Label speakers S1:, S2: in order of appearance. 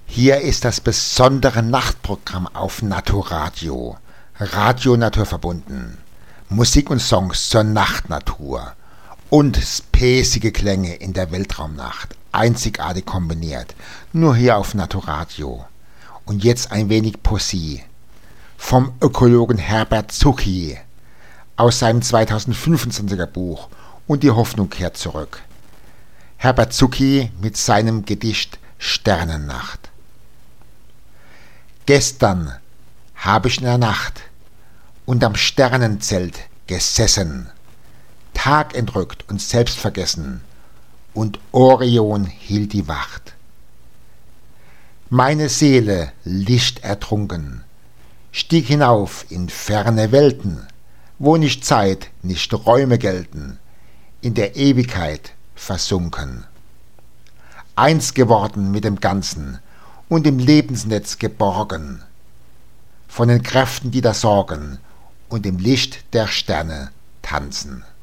S1: Hier ist das besondere Nachtprogramm auf Naturadio. Radio naturverbunden. Musik und Songs zur Nachtnatur. Und späßige Klänge in der Weltraumnacht. Einzigartig kombiniert. Nur hier auf Naturadio. Und jetzt ein wenig Poesie. Vom Ökologen Herbert Zucchi. Aus seinem 2025er Buch Und die Hoffnung kehrt zurück. Herbert Zucchi mit seinem Gedicht Sternennacht. Gestern habe ich in der Nacht unterm Sternenzelt gesessen, tagentrückt und selbstvergessen, und Orion hielt die Wacht. Meine Seele, lichtertrunken, stieg hinauf in ferne Welten, wo nicht Zeit, nicht Räume gelten, in der Ewigkeit versunken. Eins geworden mit dem Ganzen und im Lebensnetz geborgen, von den Kräften, die da sorgen und im Licht der Sterne tanzen.